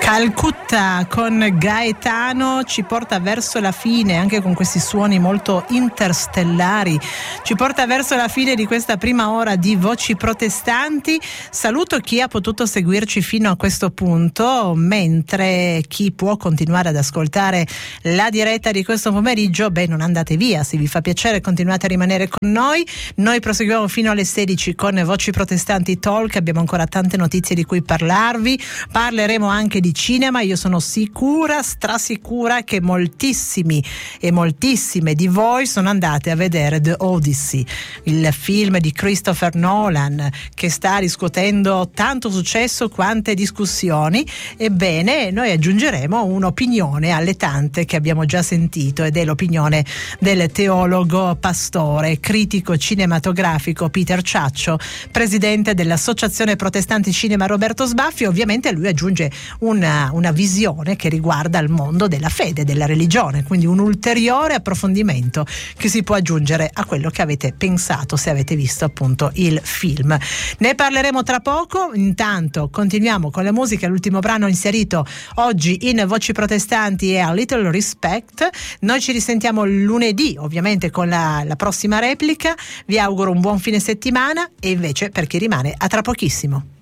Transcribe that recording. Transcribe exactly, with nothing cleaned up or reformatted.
Calcutta con Gaetano ci porta verso la fine, anche con questi suoni molto interstellari, ci porta verso la fine di questa prima ora di Voci Protestanti. Saluto chi ha potuto seguirci fino a questo punto, mentre chi può continuare ad ascoltare la diretta di questo pomeriggio, beh, non andate via, se vi fa piacere continuate a rimanere con noi. Noi proseguiamo fino alle sedici con Voci Protestanti Talk, abbiamo ancora tante notizie di cui parlarvi, parleremo anche di cinema. Io sono sicura, strasicura che moltissimi e moltissime di voi sono andate a vedere The Odyssey, il film di Christopher Nolan che sta riscuotendo tanto successo quante discussioni. Ebbene, noi aggiungeremo un'opinione alle tante che abbiamo già sentito, ed è l'opinione del teologo, pastore, critico cinematografico Peter Ciaccio, presidente dell'Associazione Protestanti Cinema Roberto Sbaffi. Ovviamente lui aggiunge una, una visione che riguarda il mondo della fede, della religione, quindi un ulteriore approfondimento che si può aggiungere a quello che avete pensato se avete visto appunto il film. Ne parleremo tra poco. Intanto continuiamo con la musica. L'ultimo brano inserito oggi in Voci Protestanti è A Little Respect. Noi ci risentiamo lunedì, ovviamente con la, la prossima replica. Vi auguro un buon fine settimana e invece, per chi rimane, a tra pochissimo.